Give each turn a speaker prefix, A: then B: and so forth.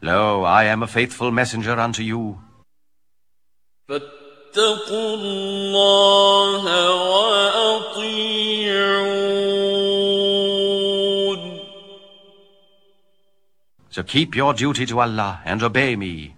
A: Lo, I am a faithful messenger unto you.
B: فاتقوا الله وأطيعون.
A: So keep your duty to Allah and obey me.